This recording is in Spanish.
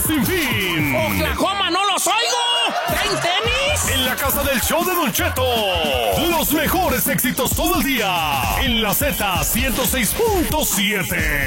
sin fin. ¡Oklahoma, no los oigo! ¿Traen tenis? En la casa del show de Don Cheto. Los mejores éxitos todo el día. En la Z 106.7.